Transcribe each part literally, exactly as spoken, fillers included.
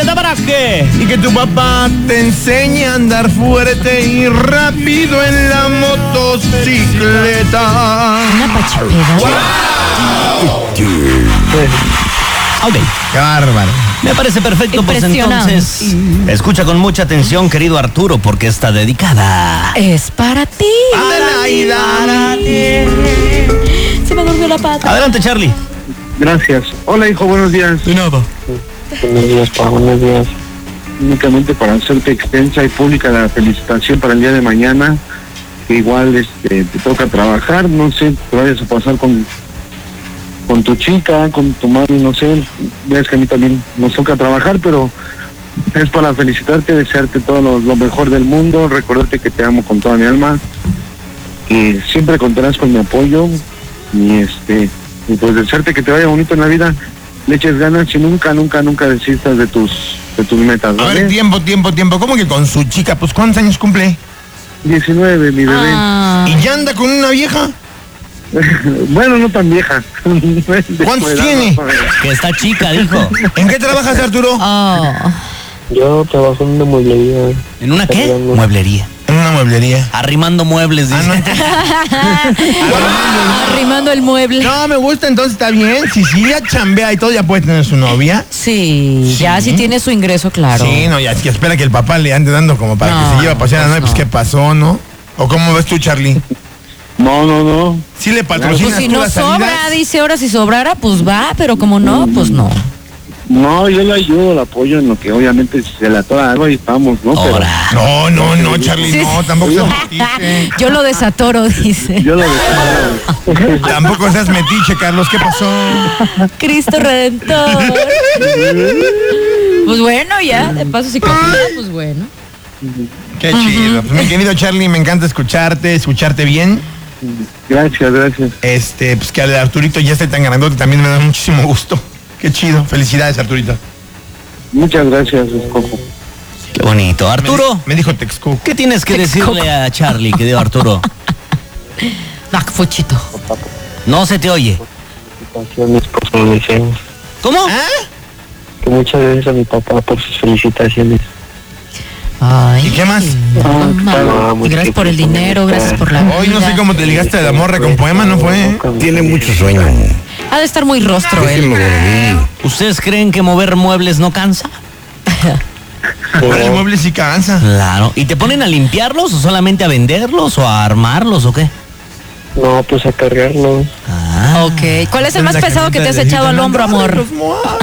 de baraje. Y que tu papá te enseñe a andar fuerte y rápido en la motocicleta. Una pachipeda. Ok. Qué bárbaro. Me parece perfecto, pues Impresionante. entonces escucha con mucha atención, querido Arturo, porque está dedicada. Es para ti. Adelaida. Se me durmió la pata. Adelante, Charlie. Gracias. Hola, hijo, buenos días. De nada. Buenos días, pa, buenos días. Únicamente para hacerte extensa y pública la felicitación para el día de mañana, que igual este, te toca trabajar, no sé, te vayas a pasar con con tu chica, con tu mami, no sé, ves que a mí también nos toca trabajar, pero es para felicitarte, desearte todo lo, lo mejor del mundo, recordarte que te amo con toda mi alma, que siempre contarás con mi apoyo, y este, y pues desearte que te vaya bonito en la vida, le eches ganas y nunca, nunca, nunca desistas de tus, de tus metas, A ¿vale? ver, tiempo, tiempo, tiempo. ¿Cómo que con su chica? Pues ¿cuántos años cumple? diecinueve, mi bebé. Ah, ¿Y ya anda con una vieja? Bueno, no tan vieja. ¿Cuántos tiene? Que está chica, dijo. ¿En qué trabajas, Arturo? oh. Yo trabajo en una mueblería. ¿En una qué? Arreglando. Mueblería. En una mueblería. Arrimando muebles, Ah, dice. no, entonces- Arrimando el mueble. No, me gusta, entonces está bien. Si sí, ya chambea y todo, ya puede tener su novia. Sí, ya sí tiene su ingreso, claro. Sí, no, ya es que espera que el papá le ande dando como para No, que se lleve a pasear a la pues novia. Pues no. qué pasó, ¿no? ¿O cómo ves tú, Charlie? No, no, no. ¿Sí le patrocinas Pues si tú no las sobra, salidas? dice, ahora si sobrara, pues va, pero como no, pues no. No, yo le ayudo, le apoyo en lo que obviamente si se le atora algo y vamos, ¿no? Pero Ahora. No, no, no, Charlie, Sí, no, sí. tampoco seas metiche. Yo lo desatoro, dice. yo lo deseo. Tampoco seas metiche, Carlos, ¿qué pasó? Cristo Redentor. Pues bueno, ya, de paso si confía, pues bueno. Qué chido. Pues, mi querido Charlie, me encanta escucharte, escucharte bien. Gracias, gracias. Este, pues que al Arturito ya esté tan grandote también me da muchísimo gusto. Qué chido. Felicidades, Arturito. Muchas gracias, Coco. Qué bonito. Arturo, Me dijo Texcoco. ¿qué tienes que Texcoco. decirle a Charlie, querido Arturo? Ah, fuchito. No se te oye. Felicitaciones por sus deseos. ¿Cómo? Que muchas gracias a mi papá por sus felicitaciones. Ay. ¿Y qué más? Mamá. claro, Y gracias por el dinero, gracias por la Hoy no sé vida. cómo te ligaste de la morra con poema, ¿no fue? ¿eh? Tiene mucho sueño. Ha de estar muy rostro él. Déjenlo dormir. ¿Ustedes creen que mover muebles no cansa? Ahora el mueble sí cansa. Claro. ¿Y te ponen a limpiarlos o solamente a venderlos o a armarlos o qué? No, pues a cargarlo. Ah. Ok. ¿Cuál es el más La pesado que te has camioneta echado al de hombro, amor? los moas.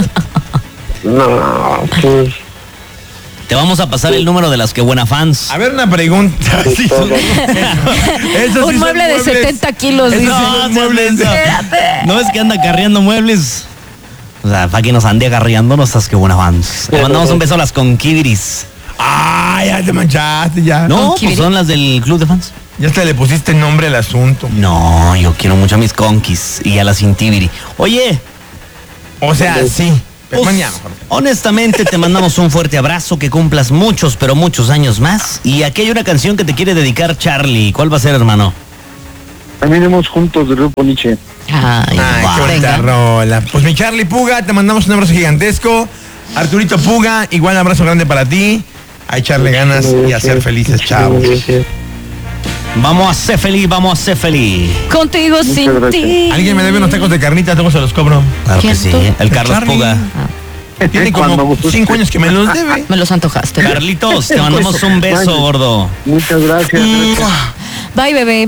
No, pues Te vamos a pasar el número de las que buena fans. A ver, una pregunta. Sí, son- Esos sí Un son mueble de muebles. setenta kilos, Esos sí dice. son muebles. No es que anda carreando muebles. O sea, para que nos ande agarreando, no estás que buena fans. Le mandamos un beso a las conquibiris. Ah, ya te manchaste, ya. No, pues Conquibiri. son las del club de fans. Ya hasta le pusiste nombre al asunto. No, yo quiero mucho a mis conquis y a las intibiri. Oye, O sea, sí. Pero pues, mañana, mejor. honestamente te mandamos un fuerte abrazo, que cumplas muchos, pero muchos años más. Y aquí hay una canción que te quiere dedicar Charlie. ¿Cuál va a ser, hermano? caminemos juntos de Grupo Nietzsche. Ay, Ay, va. qué bonita Venga. rola. Pues mi Charlie Puga, te mandamos un abrazo gigantesco. Arturito Puga, igual abrazo grande para ti. A echarle ganas y a ser felices, chavos. Gracias. Vamos a ser feliz, vamos a ser feliz. Contigo sin gracias. ti. Alguien me debe unos tacos de carnitas, luego se los cobro. Claro que ¿Quién sí, tú? el Carlos Charlie. Puga. Tiene Cuando como guste. cinco años que me los debe. Me los antojaste. Carlitos, te mandamos un beso, Vaya. gordo. Muchas gracias. gracias. Bye, bebé.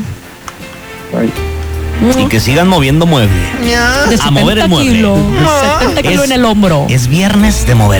Bye. Y que sigan moviendo mueble. De A mover el setenta mueble. kilos. setenta kilos Es- en el hombro. Es viernes de mover.